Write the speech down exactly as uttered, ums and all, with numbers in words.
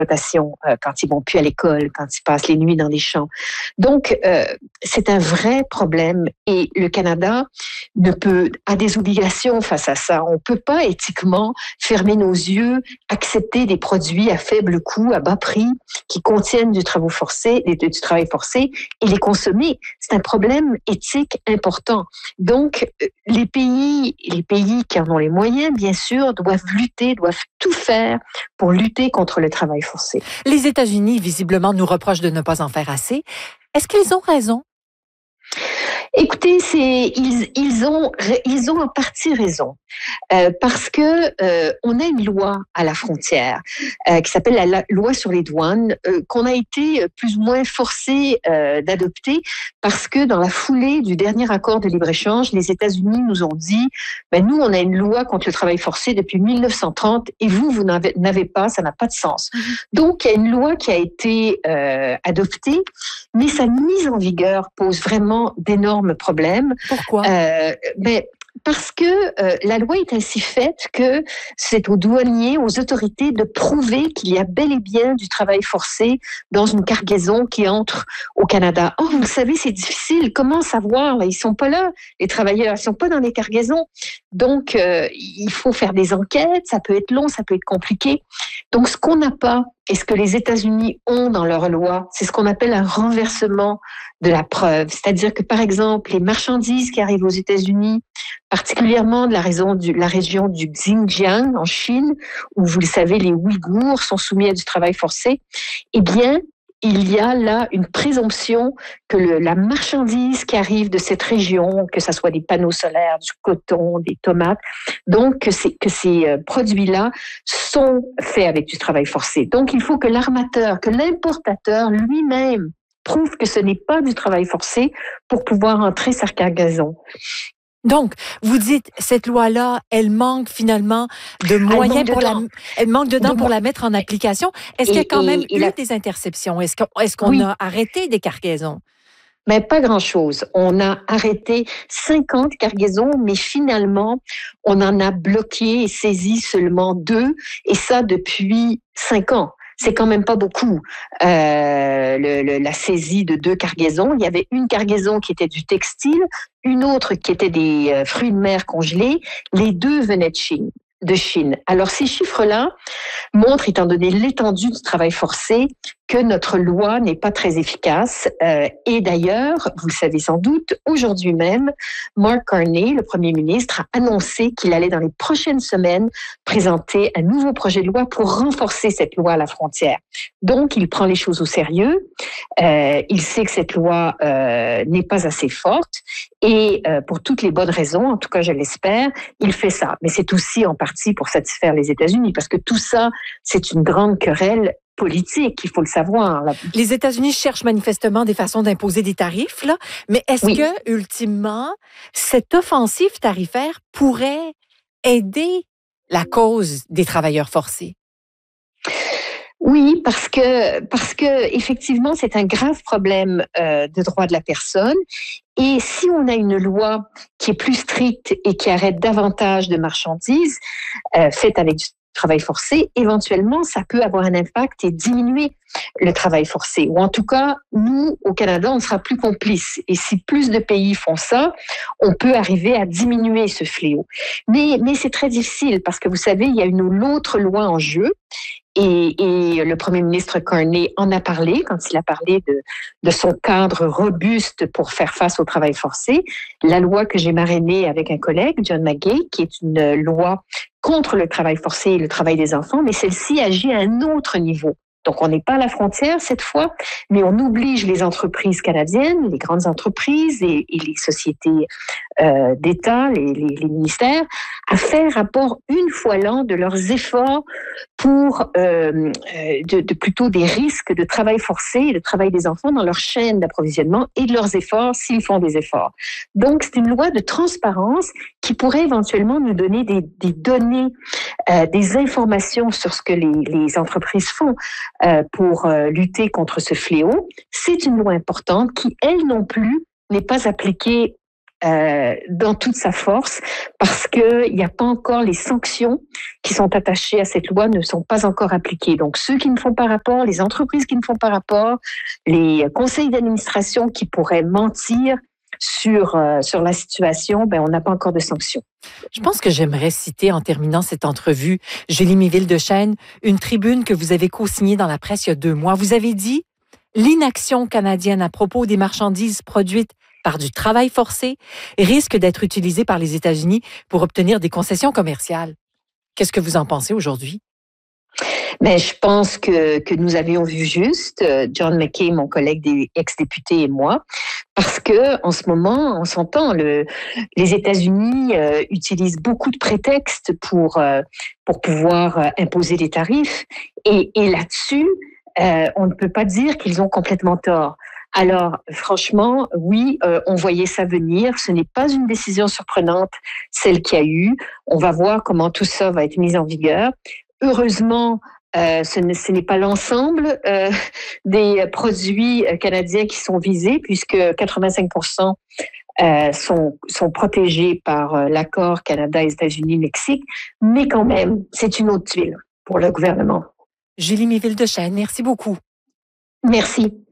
l'exploitation euh, quand ils vont plus à l'école, quand ils passent les nuits dans les champs. Donc, euh, c'est un vrai problème et le Canada ne peut, a des obligations face à ça. On peut pas éthiquement fermer nos yeux, accepter des produits à faible coût, à bas prix, qui contiennent du travail forcé, du travail forcé et les consommer. C'est un problème éthique important. Donc, les pays, les pays qui en ont les moyens, bien sûr, doivent lutter, doivent tout faire pour lutter contre le travail forcé. Les États-Unis, visiblement, nous reprochent de ne pas en faire assez. Est-ce qu'ils ont raison? Écoutez, c'est ils ils ont ils ont en partie raison euh, parce que euh, on a une loi à la frontière euh, qui s'appelle la, la loi sur les douanes euh, qu'on a été plus ou moins forcé euh, d'adopter parce que dans la foulée du dernier accord de libre-échange, les États-Unis nous ont dit ben nous on a une loi contre le travail forcé depuis mille neuf cent trente et vous vous n'avez, n'avez pas, ça n'a pas de sens. Mm-hmm. Donc il y a une loi qui a été euh, adoptée, mais sa mise en vigueur pose vraiment d'énormes problème. Pourquoi? Euh, ben, parce que euh, la loi est ainsi faite que c'est aux douaniers, aux autorités de prouver qu'il y a bel et bien du travail forcé dans une cargaison qui entre au Canada. Oh, vous le savez, c'est difficile. Comment savoir? Là, ils sont pas là, les travailleurs. Ils sont pas dans les cargaisons. Donc, euh, il faut faire des enquêtes. Ça peut être long, ça peut être compliqué. Donc, ce qu'on n'a pas et ce que les États-Unis ont dans leur loi, c'est ce qu'on appelle un renversement de la preuve. C'est-à-dire que, par exemple, les marchandises qui arrivent aux États-Unis, particulièrement de la, raison du, la région du Xinjiang en Chine, où, vous le savez, les Ouïghours sont soumis à du travail forcé, eh bien, il y a là une présomption que le, la marchandise qui arrive de cette région, que ce soit des panneaux solaires, du coton, des tomates, donc que, c'est, que ces produits-là sont faits avec du travail forcé. Donc, il faut que l'armateur, que l'importateur lui-même prouve que ce n'est pas du travail forcé pour pouvoir entrer sa cargaison. Donc, vous dites, cette loi-là, elle manque finalement de moyens pour la, elle manque dedans Donc, pour la mettre en application. Est-ce et, qu'il y a quand et, même et eu la... des interceptions? Est-ce qu'on, est-ce qu'on oui. a arrêté des cargaisons? Mais pas grand-chose. On a arrêté cinquante cargaisons, mais finalement, on en a bloqué et saisi seulement deux, et ça depuis cinq ans. C'est quand même pas beaucoup. Euh, le, le, la saisie de deux cargaisons. Il y avait une cargaison qui était du textile, une autre qui était des euh, fruits de mer congelés. Les deux venaient de Chine. de Chine. Alors, ces chiffres-là montrent, étant donné l'étendue du travail forcé, que notre loi n'est pas très efficace. Euh, et d'ailleurs, vous le savez sans doute, aujourd'hui même, Mark Carney, le premier ministre, a annoncé qu'il allait dans les prochaines semaines présenter un nouveau projet de loi pour renforcer cette loi à la frontière. Donc, il prend les choses au sérieux. Euh, il sait que cette loi euh, n'est pas assez forte et euh, pour toutes les bonnes raisons, en tout cas je l'espère, il fait ça. Mais c'est aussi en partie pour satisfaire les États-Unis parce que tout ça, c'est une grande querelle politique, il faut le savoir. Les États-Unis cherchent manifestement des façons d'imposer des tarifs, là, mais est-ce oui. que, ultimement, cette offensive tarifaire pourrait aider la cause des travailleurs forcés? Oui, parce que parce que effectivement, c'est un grave problème euh, de droit de la personne. Et si on a une loi qui est plus stricte et qui arrête davantage de marchandises euh, faites avec du travail forcé, éventuellement, ça peut avoir un impact et diminuer le travail forcé. Ou en tout cas, nous, au Canada, on sera plus complices. Et si plus de pays font ça, on peut arriver à diminuer ce fléau. Mais, mais c'est très difficile parce que vous savez, il y a une autre loi en jeu. Et, et le premier ministre Carney en a parlé quand il a parlé de, de son cadre robuste pour faire face au travail forcé. La loi que j'ai marrainée avec un collègue, John McGay, qui est une loi contre le travail forcé et le travail des enfants, mais celle-ci agit à un autre niveau. Donc, on n'est pas à la frontière cette fois, mais on oblige les entreprises canadiennes, les grandes entreprises et, et les sociétés euh, d'État, les, les, les ministères, à faire rapport une fois l'an de leurs efforts pour euh, de, de plutôt des risques de travail forcé et de travail des enfants dans leur chaîne d'approvisionnement et de leurs efforts s'ils font des efforts. Donc, c'est une loi de transparence qui pourrait éventuellement nous donner des, des données, euh, des informations sur ce que les, les entreprises font. Euh, pour euh, lutter contre ce fléau. C'est une loi importante qui, elle non plus, n'est pas appliquée euh, dans toute sa force parce qu'il n'y a pas encore les sanctions qui sont attachées à cette loi ne sont pas encore appliquées. Donc, ceux qui ne font pas rapport, les entreprises qui ne font pas rapport, les conseils d'administration qui pourraient mentir sur, euh, sur la situation, ben, on n'a pas encore de sanctions. Je pense que j'aimerais citer en terminant cette entrevue, Julie Miville-Dechaine, une tribune que vous avez co-signée dans la presse il y a deux mois. Vous avez dit « L'inaction canadienne à propos des marchandises produites par du travail forcé risque d'être utilisée par les États-Unis pour obtenir des concessions commerciales. » Qu'est-ce que vous en pensez aujourd'hui? Mais je pense que, que nous avions vu juste, John McCain, mon collègue des ex-députés et moi, parce que en ce moment, on s'entend, le, les États-Unis euh, utilisent beaucoup de prétextes pour, euh, pour pouvoir euh, imposer des tarifs. Et, et là-dessus, euh, on ne peut pas dire qu'ils ont complètement tort. Alors, franchement, oui, euh, on voyait ça venir. Ce n'est pas une décision surprenante, celle qu'il y a eu. On va voir comment tout ça va être mis en vigueur. Heureusement, euh, ce, ne, ce n'est pas l'ensemble euh, des produits canadiens qui sont visés, puisque quatre-vingt-cinq pour cent euh, sont, sont protégés par euh, l'accord Canada, États-Unis, Mexique. Mais quand même, c'est une autre tuile pour le gouvernement. Julie Miville-Dechaine, merci beaucoup. Merci.